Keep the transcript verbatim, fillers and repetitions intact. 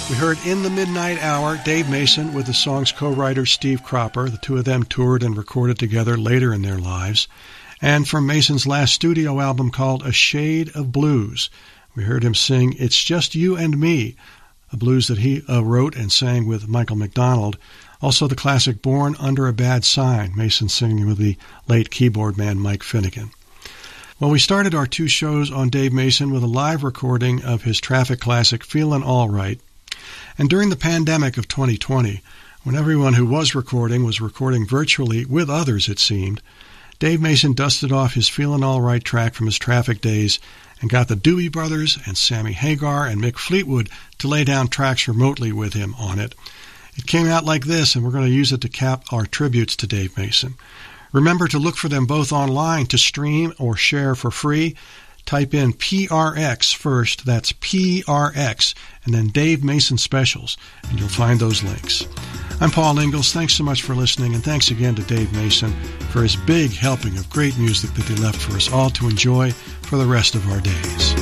We heard In the Midnight Hour, Dave Mason with the song's co-writer Steve Cropper. The two of them toured and recorded together later in their lives. And from Mason's last studio album called A Shade of Blues, we heard him sing It's Just You and Me, a blues that he uh, wrote and sang with Michael McDonald. Also the classic Born Under a Bad Sign, Mason singing with the late keyboard man Mike Finnegan. Well, we started our two shows on Dave Mason with a live recording of his Traffic classic Feelin' All Right. And during the pandemic of twenty twenty, when everyone who was recording was recording virtually with others, it seemed, Dave Mason dusted off his Feelin' All Right track from his Traffic days and got the Doobie Brothers and Sammy Hagar and Mick Fleetwood to lay down tracks remotely with him on it. It came out like this, and we're going to use it to cap our tributes to Dave Mason. Remember to look for them both online to stream or share for free. Type in P R X first, that's P R X, and then Dave Mason Specials, and you'll find those links. I'm Paul Ingalls. Thanks so much for listening, and thanks again to Dave Mason for his big helping of great music that he left for us all to enjoy for the rest of our days.